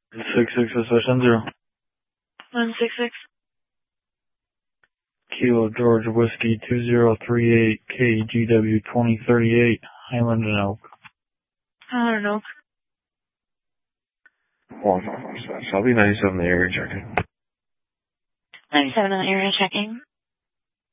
66 Session 0. 166. Kilo George Whiskey 2038 KGW 2038 Highland and Oak. Highland and Oak. I'll be 97 in the area checking. 97 in the area checking.